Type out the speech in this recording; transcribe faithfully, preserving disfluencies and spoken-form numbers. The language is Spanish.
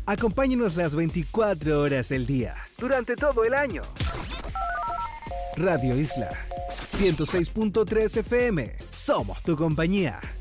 Acompáñenos las veinticuatro horas del día, durante todo el año. Radio Isla ciento seis punto tres F M. Somos tu compañía.